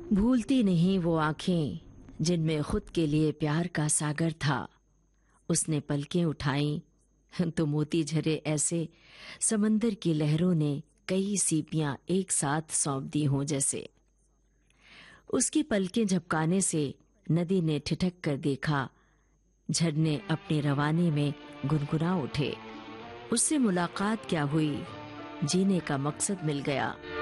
भूलती नहीं वो आंखें जिनमें खुद के लिए प्यार का सागर था। उसने पलकें उठाई तो मोती झरे ऐसे, समंदर की लहरों ने कई सीपियां एक साथ सौंप दी हों जैसे। उसकी पलकें झपकाने से नदी ने ठिठक कर देखा, झरने अपने रवाने में गुनगुना उठे। उससे मुलाकात क्या हुई, जीने का मकसद मिल गया।